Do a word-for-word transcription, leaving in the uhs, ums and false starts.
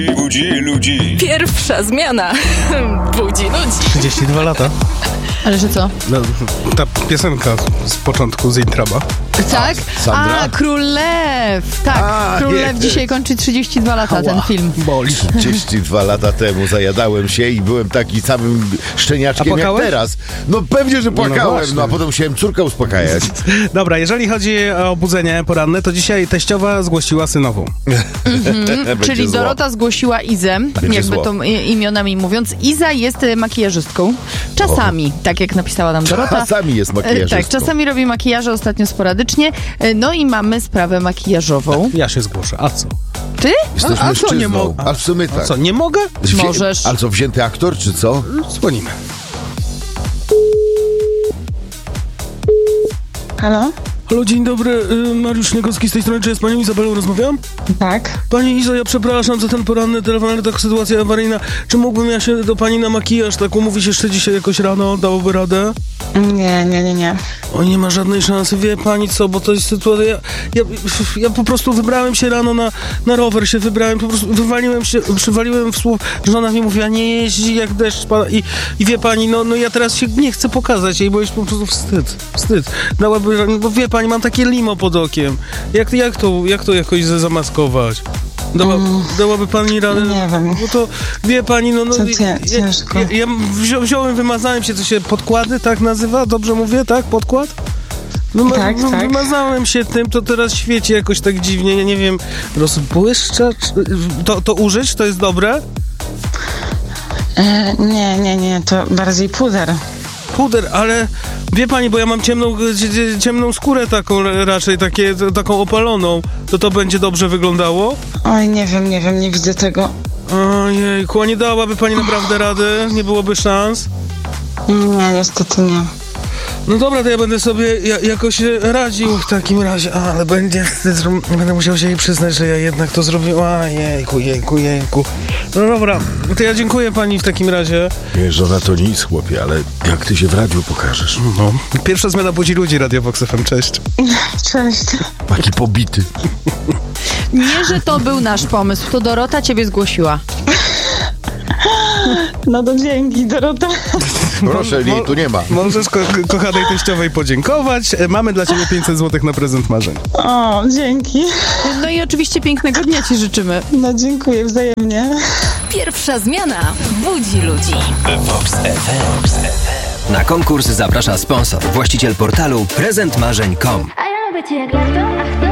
Budzi ludzi. Pierwsza zmiana budzi ludzi. trzydzieści dwa lata. Ale że co? No, ta piosenka z początku, z intraba. Tak? Sandra? A, Król Lew. Tak, A, Król nie. Lew dzisiaj kończy trzydzieści dwa lata, Ała, ten film. boli. trzydzieści dwa lata temu zajadałem się i byłem taki samym szczeniaczkiem A jak płakałeś? teraz. No pewnie, że płakałem, właśnie. no a potem musiałem córkę uspokajać. Dobra, jeżeli chodzi o budzenie poranne, to dzisiaj teściowa zgłosiła synową. Będzie Czyli zło. Dorota zgłosiła Izę, Będzie jakby zło. to i- imionami mówiąc. Iza jest e, makijażystką. Czasami, tak jak napisała nam Dorota. Czasami jest E, makijażystką. Tak, czasami robi makijaże, ostatnio sporadycznie. E, No i mamy sprawę makijażową. Ja się zgłoszę. A co? Ty? Jesteś A- a co, nie mężczyzną. mo- A w sumie A tak. co, nie mogę? Wzię- Możesz. Ale co, wzięty aktor, czy co? Dzwonimy. Halo? Halo, dzień dobry. y, Mariusz Śniegowski z tej strony. Czy ja z panią Izabelą rozmawiam? Tak. Pani Izo, ja przepraszam za ten poranny telefon, ale tak sytuacja awaryjna. Czy mógłbym ja się do pani na makijaż tak umówić jeszcze dzisiaj jakoś rano? Dałoby radę? Nie, nie, nie, nie. O, nie ma żadnej szansy. Wie pani co, bo to jest sytuacja... Ja, ja, ja po prostu wybrałem się rano na, na rower, się wybrałem, po prostu wywaliłem się, przywaliłem w słup. Żona mi mówiła, nie jeździ jak deszcz pada. I, i wie pani, no, no ja teraz się nie chcę pokazać jej, bo jest po prostu wstyd. Wstyd. Dałaby, bo wie pani, mam takie limo pod okiem. Jak, jak, to, jak to jakoś zamaskować? Dała, Mm. dałaby pani radę? Nie wiem. Bo to, wie pani, no... no Co ja, ty, ciężko. ja, ja wzi wziąłem, wymazałem się, to się podkłady tak nazywa? Dobrze mówię, tak? Podkład? Wyma Tak, wy- tak. Wymazałem się tym, to teraz świeci jakoś tak dziwnie, ja nie wiem, rozbłyszcza? czy- To, to użyć? To jest dobre? E, nie, nie, nie, to bardziej puder. Puder, ale wie pani, bo ja mam ciemną, cie- cie- ciemną skórę taką raczej, takie, t- taką opaloną, to to będzie dobrze wyglądało? Oj, nie wiem, nie wiem, nie widzę tego. Ojejku, a nie dałaby pani naprawdę rady? Nie byłoby szans? Nie, niestety nie. No dobra, to ja będę sobie ja, jakoś radził w takim razie, a, ale będzie wstyd, że będę musiał się jej przyznać, że ja jednak to zrobiłem. A jejku, jejku, jejku. No dobra, to ja dziękuję pani w takim razie. Wiesz, żona to nic, chłopie, ale jak ty się w radiu pokażesz? No. Pierwsza zmiana budzi ludzi, Radio Vox F M, cześć. Cześć. Taki pobity. Nie, że to był nasz pomysł, to Dorota ciebie zgłosiła. No to dzięki, Dorota. Proszę, jej tu nie ma. Możesz ko kochanej teściowej podziękować. E, Mamy dla ciebie pięćset złotych na prezent marzeń. O, dzięki. No i oczywiście pięknego dnia ci życzymy. No dziękuję wzajemnie. Pierwsza zmiana budzi ludzi. Vox F M. Na konkurs zaprasza sponsor, właściciel portalu prezent marzeń kropka com. A ja lubię cię jak lato, a chcę